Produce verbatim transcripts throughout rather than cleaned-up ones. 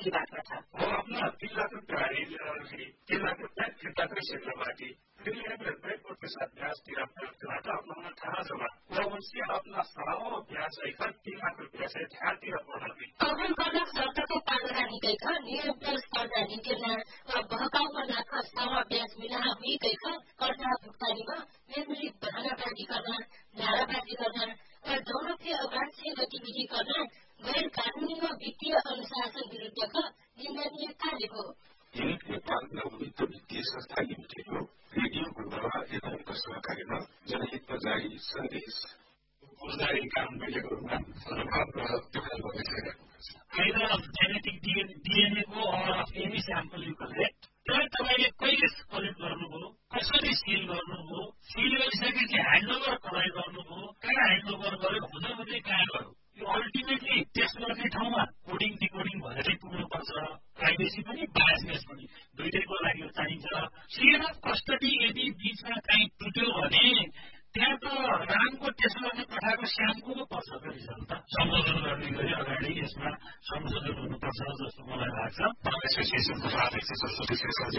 की बात करता वो अपना तीन लाख रुपया है तीन लाख रुपया फिरता कैसे करवाती फिर एक रुपये प्रतिशत ब्याज तिरा तो अपना था जमा वो उनसे अपना सारा ब्याज लेकर तीन लाख रुपया से ध्यान तिरा पढ़ाती अवल गर्न सरकारको पालना निकैछ निरन्तर स्पर्धा निकेला बहकाउन लाख सारा ब्याज मिला हुइकैछ कर्जा भुक्तानीमा नियमित बहानाबाजी गर्न नाराबाजी गर्न र जनप्रिय अवांछित गतिविधि गर्न गैर कानूनी व वित्तीय अनुशासन विरुद्धका निन्दनीय कार्य हो। युनिट नेपाल नवनीत वित्तीय संस्था लिमिटेडको रेडियोको नवा एवं सहकारीमा जनहितमा जारी सन्देश फौजदारी काम गरेकोमा सर्वभाव देखाइ गरिसकेको छ। either of genetic D N A को or of any sample you collect तर तपाईले कहिले कलेक्ट गर्नुभयो कसरी सिल गर्नुभयो सिल गरिसकेपछि ह्यान्डओभर कसरी गर्नुभयो कहाँ ह्यान्डओभर गर्यो हुँदै हुँदै कहाँ गर्यो यो अल्टिमेटली टेस्ट गर्ने ठाउँमा कोडिङ डिकोडिङ भनेरै पुग्नुपर्छ प्राइभेसी पनि बायसनेस पनि दुईटैको लागि यो चाहिन्छ चेन अफ कस्टडी यदि बीचमा कहीँ टुट्यो भने त्यहाँ त रामको टेस्ट गर्ने पठाएको श्यामको पो पर्छ रिजल्ट त संशोधन गर्ने गरी अगाडि यसमा संशोधन हुनुपर्छ जस्तो मलाई लाग्छ एसोसिएसनको अध्यक्ष सरस्वती शेषाजी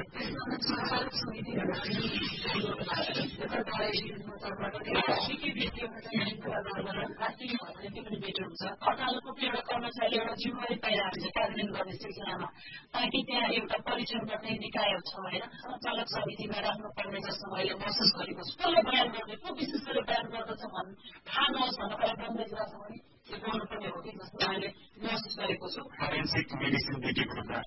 अदालतको एउटा कर्मचारी एउटा जिम्मेवारी पाइरहेको छ कार्यान्वयन गर्ने सिलसिलामा ताकि त्यहाँ एउटा परीक्षण गर्ने निकाय छ होइन सञ्चालक समितिमा राख्नुपर्ने जस्तो मैले महसुस गरेको छु कसले बयान गर्ने को विशेष गरेर बयान गर्दछ भन्ने थाहा नहोस् भनेर एउटा बन्दै छ भने त्यो गर्नुपर्ने हो कि जस्तो मैले महसुस गरेको छु फोरेन्सिक मेडिसिन विकिपीडिया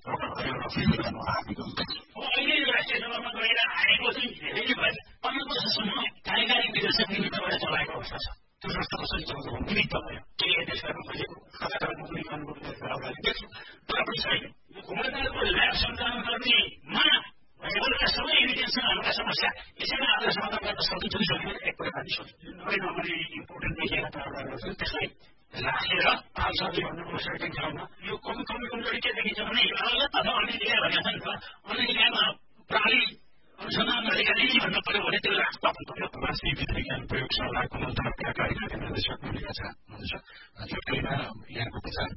अहिले राष्ट्रिय सभामा गएर आएको चाहिँ धेरै भएन पन्ध्र वर्षसम्म कार्यकारी निर्देशक निमित्तबाट चलाएको अवस्था छ त्यो संस्था कसरी चल्छ भने निमित्त भयो के देशहरू खोजेको खतरा मुक्ति गर्नुपर्ने अगाडि देख्छु तर पनि छैन यो उम्मेदवारको ल्याब सञ्चालन गर्नेमा भएका सबै एभिडेन्सहरूका समस्या यसैमा आज समाधान गर्न सकिन्छ कि सकिँदैन एक प्रकारले सोच्छु नभए नभए इम्पोर्टेन्ट देखिएका ताराहरू त्यसलाई राखेर पाल्छले भन्नु सर्टेन ठाउँमा यो कमी कमी कमजोरी के देखिन्छ भने अदालत अथवा अन्य निकाय भनेको छ नि त अन्य निकायमा प्रहरी अनुसन्धान अधिकारी भन्नु पर्यो भने त्यो राख्नु पर्यो राष्ट्रिय विज्ञान प्रयोगशालाको मन्त्रालयका कार्यकारी निर्देशक हुनेका छन् यहाँको विचार